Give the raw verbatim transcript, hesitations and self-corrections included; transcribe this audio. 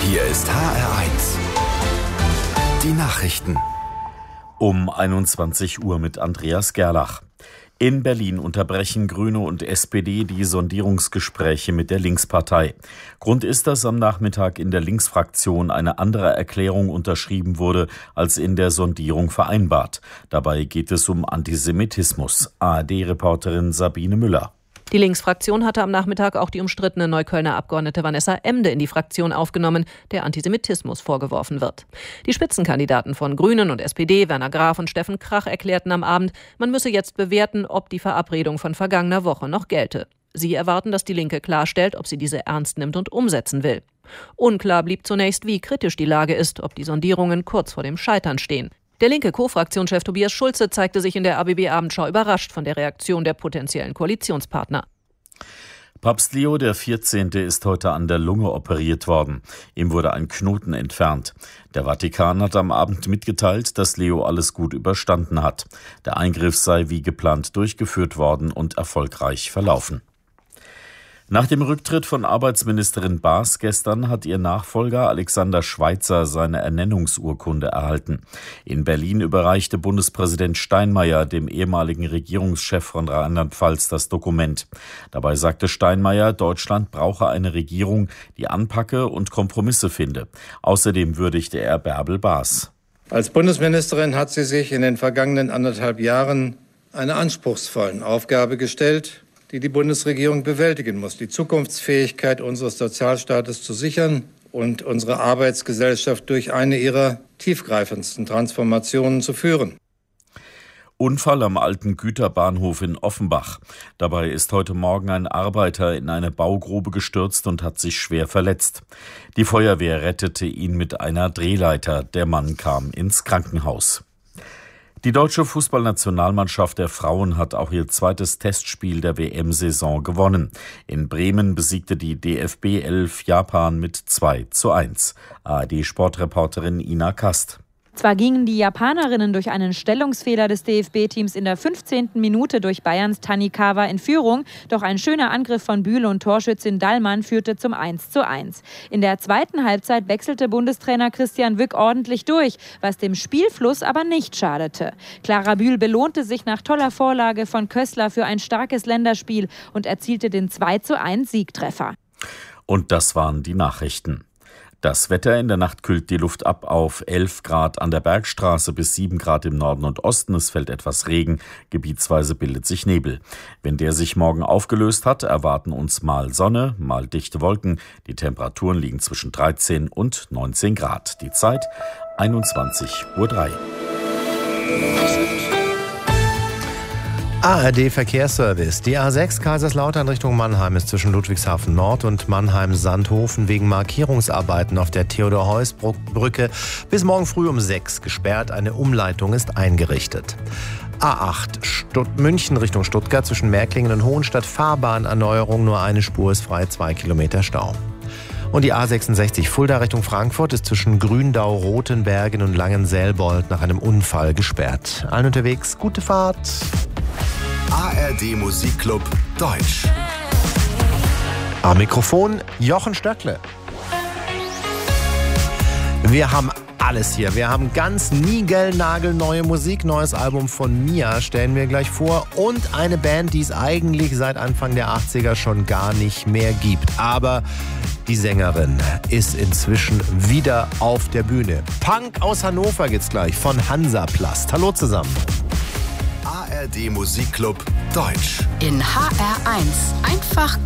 Hier ist H R eins. Die Nachrichten. Um einundzwanzig Uhr mit Andreas Gerlach. In Berlin unterbrechen Grüne und S P D die Sondierungsgespräche mit der Linkspartei. Grund ist, dass am Nachmittag in der Linksfraktion eine andere Erklärung unterschrieben wurde, als in der Sondierung vereinbart. Dabei geht es um Antisemitismus. A R D-Reporterin Sabine Müller. Die Linksfraktion hatte am Nachmittag auch die umstrittene Neuköllner Abgeordnete Vanessa Emde in die Fraktion aufgenommen, der Antisemitismus vorgeworfen wird. Die Spitzenkandidaten von Grünen und S P D, Werner Graf und Steffen Krach, erklärten am Abend, man müsse jetzt bewerten, ob die Verabredung von vergangener Woche noch gelte. Sie erwarten, dass die Linke klarstellt, ob sie diese ernst nimmt und umsetzen will. Unklar blieb zunächst, wie kritisch die Lage ist, ob die Sondierungen kurz vor dem Scheitern stehen. Der linke Co-Fraktionschef Tobias Schulze zeigte sich in der A B B-Abendschau überrascht von der Reaktion der potenziellen Koalitionspartner. Papst Leo der vierzehnte ist heute an der Lunge operiert worden. Ihm wurde ein Knoten entfernt. Der Vatikan hat am Abend mitgeteilt, dass Leo alles gut überstanden hat. Der Eingriff sei wie geplant durchgeführt worden und erfolgreich verlaufen. Nach dem Rücktritt von Arbeitsministerin Baas gestern hat ihr Nachfolger Alexander Schweitzer seine Ernennungsurkunde erhalten. In Berlin überreichte Bundespräsident Steinmeier dem ehemaligen Regierungschef von Rheinland-Pfalz das Dokument. Dabei sagte Steinmeier, Deutschland brauche eine Regierung, die anpacke und Kompromisse finde. Außerdem würdigte er Bärbel Baas. Als Bundesministerin hat sie sich in den vergangenen anderthalb Jahren einer anspruchsvollen Aufgabe gestellt, die die Bundesregierung bewältigen muss, die Zukunftsfähigkeit unseres Sozialstaates zu sichern und unsere Arbeitsgesellschaft durch eine ihrer tiefgreifendsten Transformationen zu führen. Unfall am alten Güterbahnhof in Offenbach. Dabei ist heute Morgen ein Arbeiter in eine Baugrube gestürzt und hat sich schwer verletzt. Die Feuerwehr rettete ihn mit einer Drehleiter. Der Mann kam ins Krankenhaus. Die deutsche Fußballnationalmannschaft der Frauen hat auch ihr zweites Testspiel der W M-Saison gewonnen. In Bremen besiegte die D F B elf Japan mit zwei zu eins. A R D-Sportreporterin Ina Kast. Zwar gingen die Japanerinnen durch einen Stellungsfehler des D F B-Teams in der fünfzehnten Minute durch Bayerns Tanikawa in Führung, doch ein schöner Angriff von Bühl und Torschützin Dallmann führte zum eins zu eins. In der zweiten Halbzeit wechselte Bundestrainer Christian Wück ordentlich durch, was dem Spielfluss aber nicht schadete. Clara Bühl belohnte sich nach toller Vorlage von Kössler für ein starkes Länderspiel und erzielte den zwei zu eins Siegtreffer. Und das waren die Nachrichten. Das Wetter: in der Nacht kühlt die Luft ab auf elf Grad an der Bergstraße bis sieben Grad im Norden und Osten. Es fällt etwas Regen, gebietsweise bildet sich Nebel. Wenn der sich morgen aufgelöst hat, erwarten uns mal Sonne, mal dichte Wolken. Die Temperaturen liegen zwischen dreizehn und neunzehn Grad. Die Zeit einundzwanzig Uhr drei. A R D-Verkehrsservice. Die A sechs Kaiserslautern Richtung Mannheim ist zwischen Ludwigshafen Nord und Mannheim-Sandhofen wegen Markierungsarbeiten auf der Theodor-Heuss-Brücke bis morgen früh um sechs gesperrt. Eine Umleitung ist eingerichtet. A acht Stutt- München Richtung Stuttgart zwischen Märklingen und Hohenstadt Fahrbahnerneuerung. Nur eine Spur ist frei, zwei Kilometer Stau. Und die A sechsundsechzig Fulda Richtung Frankfurt ist zwischen Gründau, Rotenbergen und Langenselbold nach einem Unfall gesperrt. Allen unterwegs gute Fahrt. A R D Musikclub Deutsch. Am Mikrofon Jochen Stöckle. Wir haben alles hier. Wir haben ganz niegelnagelneue Musik. Neues Album von Mia stellen wir gleich vor. Und eine Band, die es eigentlich seit Anfang der achtziger schon gar nicht mehr gibt. Aber die Sängerin ist inzwischen wieder auf der Bühne. Punk aus Hannover geht's gleich von Hansaplast. Hallo zusammen. A R D Musikclub Deutsch. In H R eins. Einfach